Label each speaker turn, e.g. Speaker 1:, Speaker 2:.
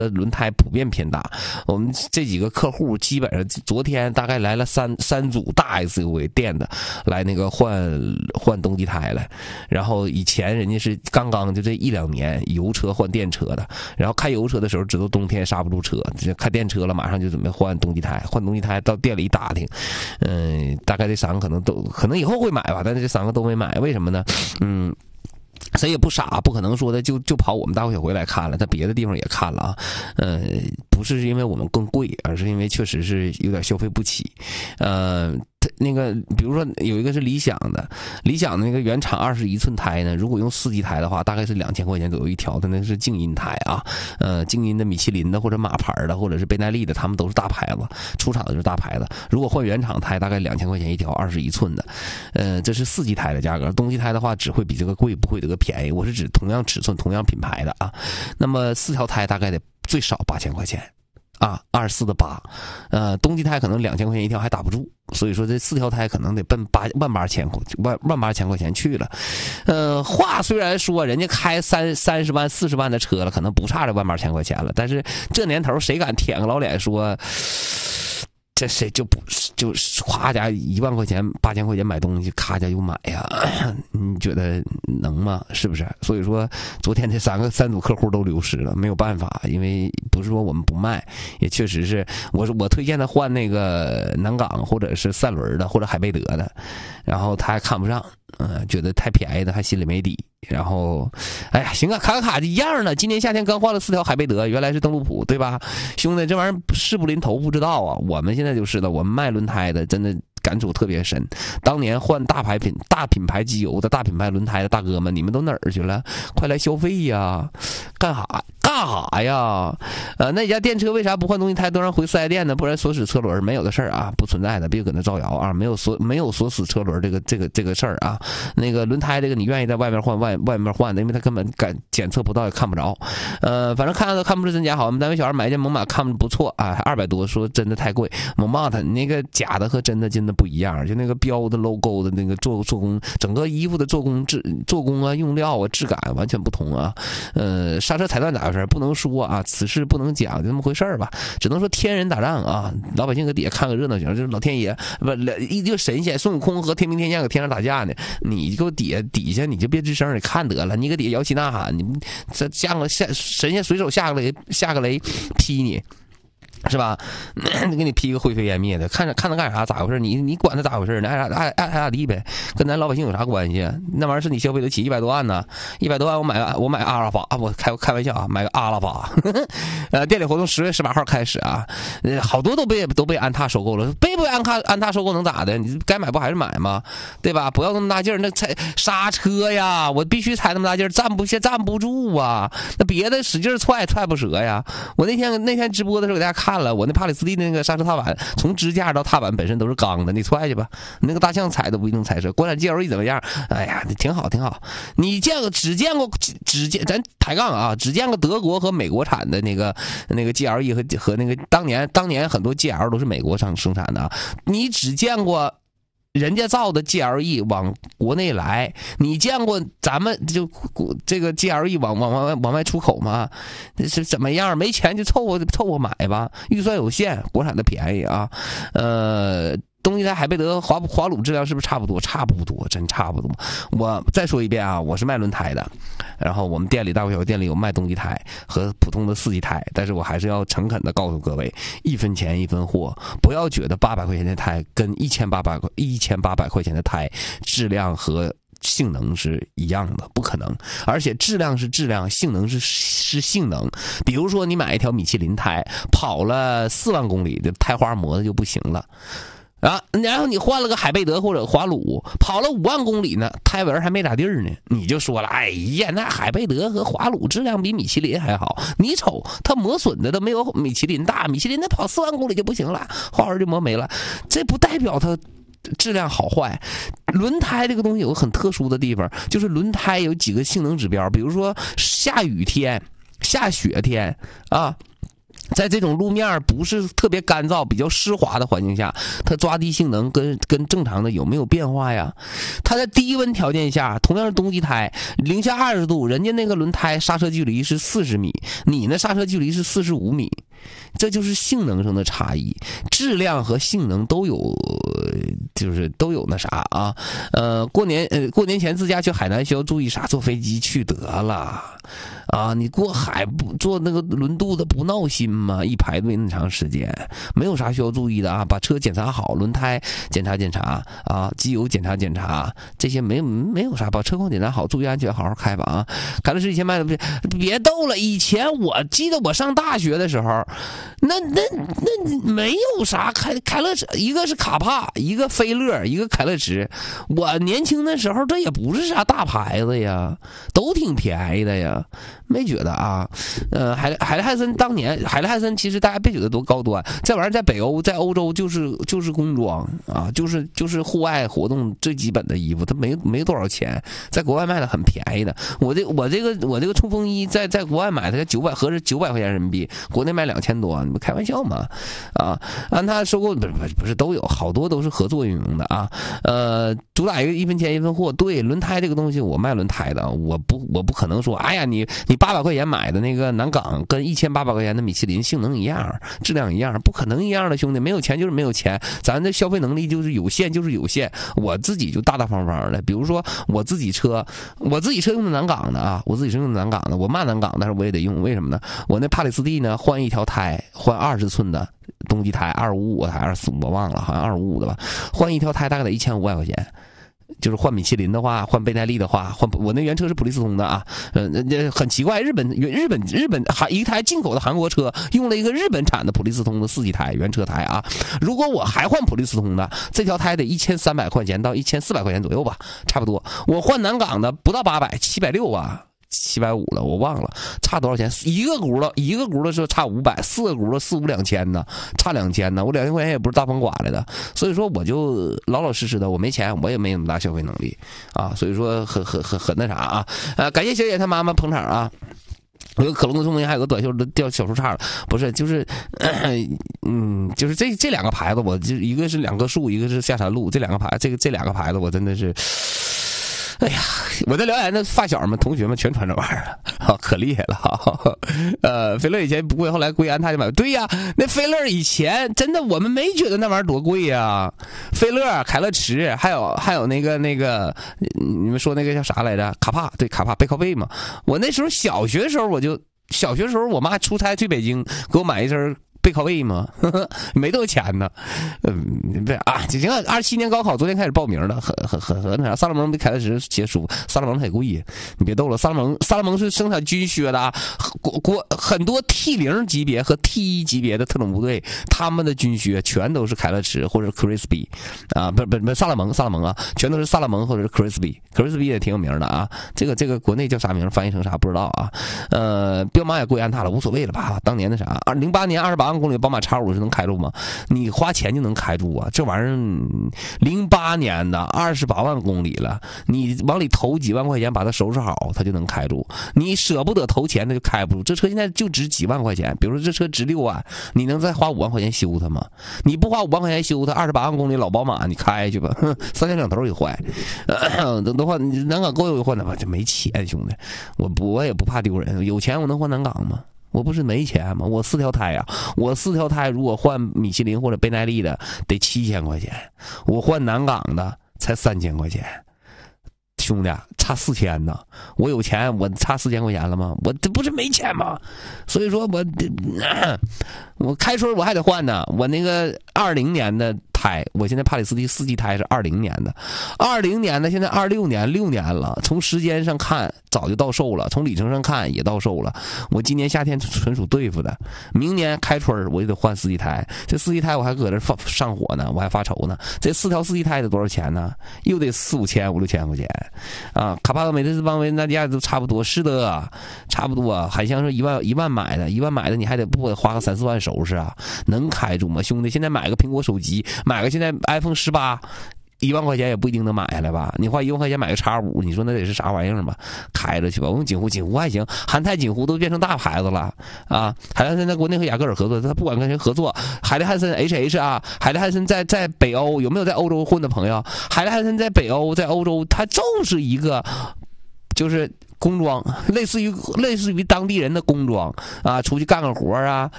Speaker 1: 轮胎普遍偏大，我们这几个客户基本上昨天大概来了三组大 SUV 电的来那个换冬季胎了，然后以前人家是刚刚就这1-2年油车换电车的，然后开油车的时候知道冬天刹不住车，开电车了马上就准备换冬季胎，换冬季胎到店里一打听，大概这3个可能以后会买吧，但是这3个都没买，为什么呢？谁也不傻，不可能说的就跑我们大会小会来看了，他别的地方也看了啊。不是因为我们更贵，而是因为确实是有点消费不起。那个比如说有一个是理想的那个原厂21寸胎呢，如果用4季胎的话，大概是2000块钱左右一条的，那是静音胎啊。静音的米其林的或者马牌的或者是倍耐力的，他们都是大牌子，出厂的就是大牌子。如果换原厂胎，大概2000块钱一条21寸的。这是4季胎的价格，冬季胎的话只会比这个贵，不会这个便宜。我是指同样尺寸、同样品牌的啊。那么4条胎大概得最少8000块钱。24的8，冬季胎可能2000块钱一条还打不住，所以说这4条胎可能得奔18000块钱去了。话虽然说人家开30万、40万的车了，可能不差这18000块钱了，但是这年头谁敢舔个老脸说？这谁就夸家1万块钱、8000块钱买东西，咔家就买呀？你觉得能吗？是不是？所以说，昨天这3组客户都流失了，没有办法，因为不是说我们不卖，也确实是我推荐他换那个南港或者是3轮的或者海贝德的，然后他还看不上，觉得太便宜的，还心里没底。然后，哎呀，行啊，卡卡一样的。今年夏天刚换了4条海贝德，原来是邓禄普，对吧？兄弟，这玩意儿事不临头不知道啊。我们现在就是了，我们卖轮胎的，真的感触特别深。当年换大品牌机油的大品牌轮胎的大哥们，你们都哪儿去了？快来消费呀！干啥呀？那家电车为啥不换冬季胎都让回4S店呢？不然锁死车轮没有的事儿啊，不存在的，别搁那造谣啊！没有锁死车轮这个事儿啊。那个轮胎这个你愿意在外面换外面换的，因为他根本检测不到也看不着。反正看都看不出真假好。我们单位小孩买一件猛犸看不错啊，200多，说真的太贵。猛犸它那个假的和真的不一样，就那个标的 logo 的那个做工，整个衣服的做工啊、用料啊、质感完全不同啊。刹车踩断咋回事？不能说啊，此事不能讲，就这么回事吧。只能说天人打仗啊，老百姓搁底下看个热闹行，就是老天爷一个神仙孙悟空和天兵天将搁天上打架呢，你给我底下你就别吱声，你看得了，你搁底下摇旗呐喊，你这神仙随手下个雷劈你。是吧？给你劈个灰飞烟灭的，看他干啥？咋回事？你管他咋回事呢？爱咋地呗，跟咱老百姓有啥关系？那玩意儿是你消费得起100多万呢？100多万我买阿拉法，我开玩笑啊，买个阿拉法。店里活动10月18号开始啊，好多都被安踏收购了，被安踏收购能咋的？你该买不还是买吗？对吧？不要那么大劲儿，那踩刹车呀，我必须踩那么大劲儿，站不住啊！那别的使劲踹不折呀。我那天直播的时候给大家看了，我那帕里斯蒂那个刹车踏板，从支架到踏板本身都是钢的，你踹去吧，那个大象踩都不一定踩折。国产 GLE 怎么样？哎呀，挺好。你只见过咱抬杠啊，只见过德国和美国产的那个 GLE 和那个当年很多 GL 都是美国生产的啊，你只见过人家造的 GLE 往国内来，你见过咱们就这个 GLE 往外出口吗？是怎么样？没钱就凑合买吧，预算有限，国产的便宜啊。冬季胎海贝德华鲁质量是不是差不多？差不多，真差不多。我再说一遍啊，我是卖轮胎的，然后我们店里大会小店里有卖冬季胎和普通的4季胎，但是我还是要诚恳的告诉各位，1分钱1分货，不要觉得800块钱的胎跟1800块钱的胎质量和性能是一样的，不可能。而且质量是质量，性能是性能。比如说你买一条米其林胎，跑了4万公里的胎花磨的就不行了啊，然后你换了个海贝德或者华鲁，跑了5万公里呢，胎纹还没咋地儿呢，你就说了，哎呀，那海贝德和华鲁质量比米其林还好。你瞅它磨损的都没有米其林大，米其林那跑4万公里就不行了，花纹就磨没了，这不代表它质量好坏。轮胎这个东西有个很特殊的地方，就是轮胎有几个性能指标，比如说下雨天、下雪天啊。 在这种路面不是特别干燥、比较湿滑的环境下，它抓地性能跟正常的有没有变化呀？它在低温条件下，同样是冬季胎，零下20度，人家那个轮胎刹车距离是40米，你那刹车距离是45米，这就是性能上的差异，质量和性能都有，就是都有那啥啊。过年前自驾去海南需要注意啥？坐飞机去得了。啊，你过海不坐那个轮渡的不闹心吗？一排队那么长时间，没有啥需要注意的啊。把车检查好，轮胎检查啊，机油检查，这些没有啥。把车况检查好，注意安全，好好开吧啊。凯乐驰以前卖的别逗了，以前我记得我上大学的时候，那没有啥凯乐驰，一个是卡帕，一个飞乐，一个凯乐驰。我年轻的时候这也不是啥大牌子呀，都挺便宜的呀。没觉得啊，海利汉森当年，海利汉森其实大家别觉得多高端，这玩意儿在北欧，在欧洲就是工装啊，就是户外活动最基本的衣服，它没多少钱，在国外卖的很便宜的。我这个冲锋衣在国外买的900，合着900块钱人民币，国内卖2000多，你们开玩笑吗？啊，按他收购不是都有，好多都是合作运营的啊。主打一分钱一分货。对，轮胎这个东西我卖轮胎的，我不可能说，哎呀你800块钱买的那个南港跟1800块钱的米其林性能一样，质量一样，不可能一样的，兄弟，没有钱就是没有钱，咱的消费能力就是有限，我自己就大方的，比如说我自己车用的南港的啊，我骂南港，但是我也得用，为什么呢？我那帕里斯蒂呢，换一条胎，换20寸的冬季胎，255的还是245，我忘了，好像255的吧，换一条胎大概得1500块钱。就是换米其林的话，换倍耐力的话，我那原车是普利司通的啊，很奇怪，日本一台进口的韩国车用了一个日本产的普利司通的4季胎原车胎啊，如果我还换普利司通的，这条胎得1300块钱到1400块钱左右吧，差不多。我换南港的不到800，760啊。750了，我忘了差多少钱。一个轱辘是差500，4个轱辘4、5、2000呢，差2000呢。我2000块钱也不是大风刮来的，所以说我就老老实实的，我没钱，我也没那么大消费能力啊，所以说很那啥啊。感谢小姐她妈妈捧场啊。有个可隆的中间还有个短袖的掉小树杈了，不是，就是就是这两个牌子，我就一个是2棵树，一个是下山路，这两个牌子我真的是。哎呀，我在辽源的发小们、同学们全穿这玩意儿了，可厉害了哈！飞乐以前不贵，后来归安他就买。对呀，那飞乐以前真的我们没觉得那玩意儿多贵呀。飞乐、凯乐驰，还有那个你们说那个叫啥来着？卡帕，对，卡帕背靠背嘛。我那时候小学时候，我妈出差去北京，给我买一身背靠背嘛，没多少钱呢。对啊，行啊，27年高考昨天开始报名了，很那啥。萨勒蒙比凯乐驰鞋舒服，萨勒蒙很贵，你别逗了。萨勒蒙是生产军靴的啊，很多 T0 级别和 T1 级别的特种部队，他们的军靴全都是凯乐驰或者 Crispy 啊，不萨勒蒙啊，全都是萨勒蒙或者是 Crispy 也挺有名的啊。这个国内叫啥名，翻译成啥不知道啊。彪马也归安踏了，无所谓了吧？当年的啥，08年28万公里宝马 X5 是能开住吗？你花钱就能开住啊？这玩意儿08年的28万公里了，你往里投几万块钱把它收拾好，它就能开住。你舍不得投钱，它就开不住。这车现在就值几万块钱，比如说这车值6万，你能再花5万块钱修它吗？你不花5万块钱修它，28万公里老宝马你开去吧，3天两头一坏。的话，南港够有换的吧？这没钱，兄弟，我也不怕丢人，有钱我能换南港吗？我不是没钱吗？我4条胎呀，我4条胎如果换米其林或者倍耐力的得7000块钱，我换南港的才3000块钱，兄弟差4000呢。我有钱，我差4000块钱了吗？我这不是没钱吗？所以说我开春我还得换呢。我那个20年的胎，我现在帕里斯蒂4季胎是20年的，20年的现在26年6年了。从时间上看早就到售了，从里程上看也到售了。我今年夏天纯属对付的，明年开春我就得换4季胎。这4季胎我还搁这上火呢，我还发愁呢。这4条4季胎得多少钱呢？又得4、5千、5、6千块钱啊！卡帕和美特斯邦威那家都差不多，是的，差不多。海香是1万买的，1万买的你还得花个3、4万收拾啊？能开住吗，兄弟？现在买个苹果手机，买个现在 iPhone 18。 1万块钱也不一定能买下来吧？你花1万块钱买个X5，你说那得是啥玩意儿吧？开着去吧。我们锦湖还行，韩泰锦湖都变成大牌子了啊！海利汉森在国内和雅戈尔合作，他不管跟谁合作，海利汉森 HH 啊，海利汉森在北欧有没有在欧洲混的朋友？海利汉森在北欧在欧洲，它就是一个就是工装，类似于当地人的工装啊，出去干个活啊，